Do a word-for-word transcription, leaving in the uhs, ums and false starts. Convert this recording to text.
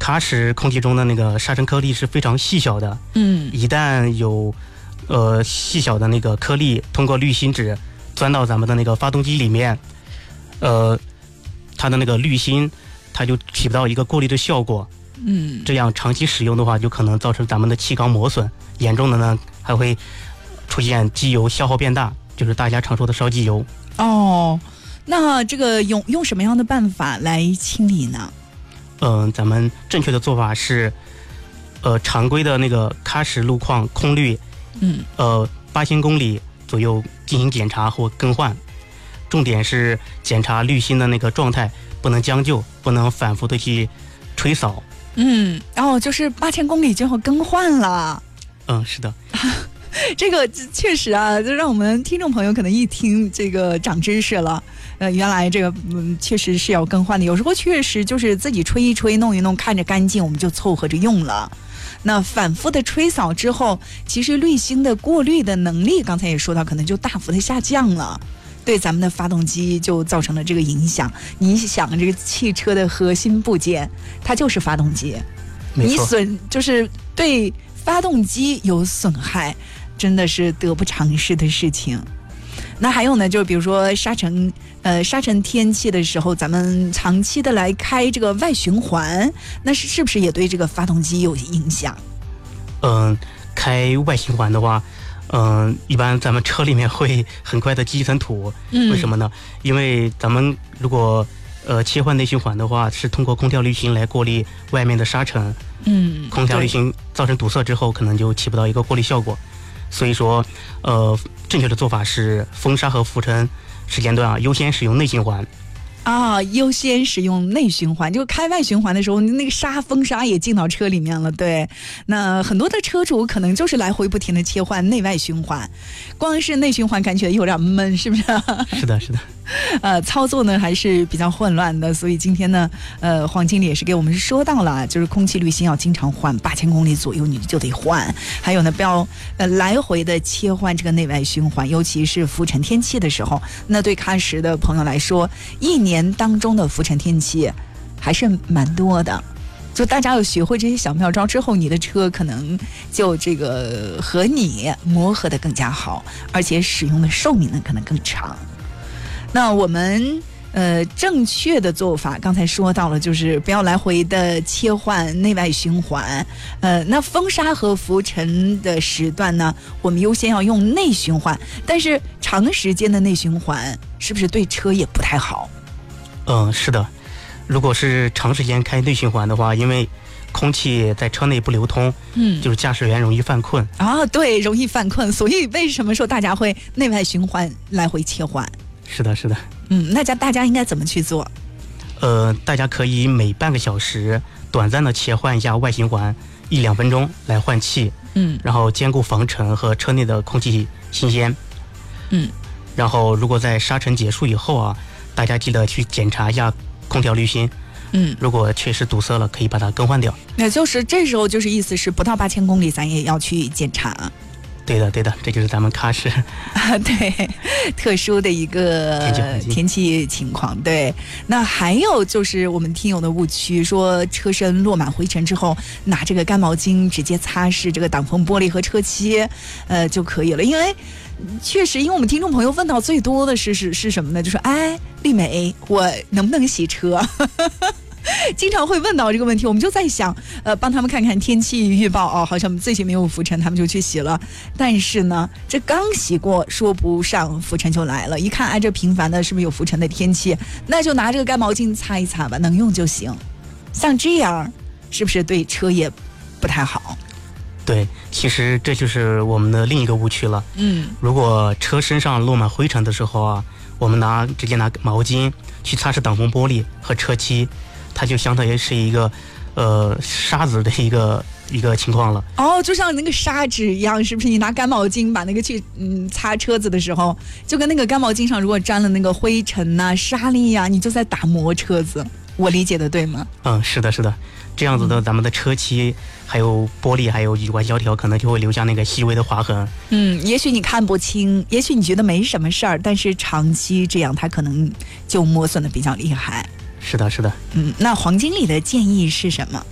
喀什空气中的那个沙尘颗粒是非常细小的， 嗯， 一旦有呃细小的那个颗粒通过滤芯纸钻到咱们的那个发动机里面，呃，它的那个滤芯它就起不到一个过滤的效果， 嗯， 这样长期使用的话，就可能造成咱们的气缸磨损，严重的呢还会出现机油消耗变大，就是大家常说的烧机油。 哦，那这个用用什么样的办法来清理呢？ 嗯、呃，咱们正确的做法是，呃，常规的那个喀什路况空滤， 嗯， 呃，八千公里左右进行检查或更换，重点是检查滤芯的那个状态，不能将就，不能反复的去吹扫。 嗯，哦，就是八千公里之后更换了。 嗯，是的。 这个确实啊，就让我们听众朋友可能一听这个长知识了。呃，原来这个嗯确实是要更换的，有时候确实就是自己吹一吹、弄一弄，看着干净，我们就凑合着用了。那反复的吹扫之后，其实滤芯的过滤的能力，刚才也说到，可能就大幅的下降了，对咱们的发动机就造成了这个影响。你想，这个汽车的核心部件，它就是发动机，你损就是对发动机有损害，真的是得不偿失的事情。那还有呢，就是比如说沙尘，呃，沙尘天气的时候，咱们长期的来开这个外循环，那是是不是也对这个发动机有影响？ 嗯、呃，开外循环的话，嗯、呃，一般咱们车里面会很快的积一层土， 嗯， 为什么呢？因为咱们如果呃切换内循环的话，是通过空调滤芯来过滤外面的沙尘， 嗯， 空调滤芯造成堵塞之后，可能就起不到一个过滤效果。所以说，呃，正确的做法是风沙和浮尘时间段啊，优先使用内循环。 啊，优先使用内循环，就开外循环的时候，那个沙风沙也进到车里面了。对，那很多的车主可能就是来回不停的切换内外循环，光是内循环感觉有点闷，是不是？ 是的，是的。 呃，操作呢还是比较混乱的，所以今天呢，呃，黄经理也是给我们说到了，就是空气滤芯要经常换，八千公里左右你就得换。还有呢，不要呃来回的切换这个内外循环，尤其是浮尘天气的时候。那对喀什的朋友来说，一年当中的浮尘天气还是蛮多的。就大家有学会这些小妙招之后，你的车可能就这个和你磨合的更加好，而且使用的寿命呢可能更长。那我们呃正确的做法，刚才说到了，就是不要来回的切换内外循环。呃，那风沙和浮尘的时段呢，我们优先要用内循环，但是长时间的内循环是不是对车也不太好？ 嗯，是的。如果是长时间开内循环的话，因为空气在车内不流通，嗯，就是驾驶员容易犯困啊，对，容易犯困。所以为什么说大家会内外循环来回切换？ 是的，是的。 嗯，那家大家应该怎么去做？ 呃，大家可以每半个小时短暂的切换一下外循环，一两分钟来换气， 嗯， 然后兼顾防尘和车内的空气新鲜， 嗯， 然后如果在沙尘结束以后啊，大家记得去检查一下空调滤芯， 嗯， 如果确实堵塞了，可以把它更换掉。 那就是这时候就是意思是不到八千公里，咱也要去检查。 对的，对的，这就是咱们喀什啊，对，特殊的一个天气情况。对，那还有就是我们听友的误区，说车身落满灰尘之后，拿这个干毛巾直接擦拭这个挡风玻璃和车漆，呃就可以了。因为确实，因为我们听众朋友问到最多的是是是什么呢？就说，哎，丽美，我能不能洗车？经常会问到这个问题，我们就在想，呃，帮他们看看天气预报哦，好像最近没有浮尘，他们就去洗了。但是呢，这刚洗过，说不上浮尘就来了。一看，哎，这频繁的是不是有浮尘的天气？那就拿这个干毛巾擦一擦吧，能用就行。像这样，是不是对车也不太好？ 对，其实这就是我们的另一个误区了。 嗯， 如果车身上落满灰尘的时候啊，我们拿直接拿毛巾去擦拭挡风玻璃和车漆，它就相当于是一个呃沙子的一个一个情况了。哦， 就像那个砂纸一样，是不是？你拿干毛巾把那个去嗯擦车子的时候，就跟那个干毛巾上如果沾了那个灰尘呐、啊、沙粒呀、啊，你就在打磨车子。我理解的对吗？ 嗯，是的，是的。这样子的，咱们的车漆、还有玻璃、还有雨刮胶条，可能就会留下那个细微的划痕。 嗯，也许你看不清，也许你觉得没什么事儿，但是长期这样，它可能就磨损的比较厉害。 是的，是的。 嗯，那黄经理的建议是什么？